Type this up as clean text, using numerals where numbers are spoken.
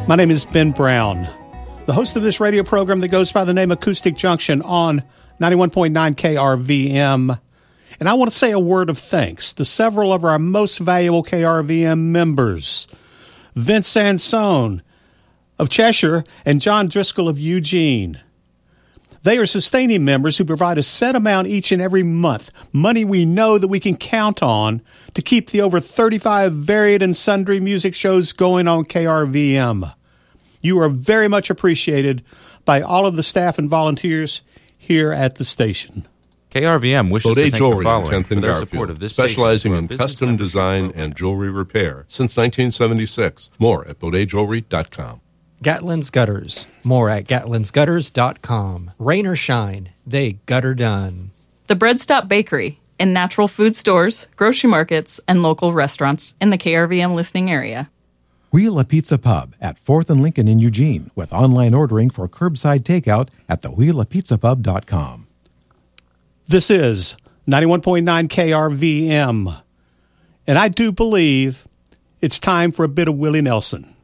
My name is Ben Brown, the host of this radio program that goes by the name Acoustic Junction on 91.9 KRVM. And I want to say a word of thanks to several of our most valuable KRVM members, Vince Sansone of Cheshire and John Driscoll of Eugene. They are sustaining members who provide a set amount each and every month, money we know that we can count on to keep the over 35 varied and sundry music shows going on KRVM. You are very much appreciated by all of the staff and volunteers here at the station. KRVM wishes to thank Jewelry the following for their support of this specializing station in custom design and jewelry repair since 1976. More at BaudetJewelry.com. Gatlin's Gutters. More at gatlinsgutters.com. Rain or shine, they gutter done. The Bread Stop Bakery in natural food stores, grocery markets, and local restaurants in the KRVM listening area. Wheel a Pizza Pub at 4th and Lincoln in Eugene with online ordering for curbside takeout at thewheelapizzapub.com. This is 91.9 KRVM, and I do believe it's time for a bit of Willie Nelson.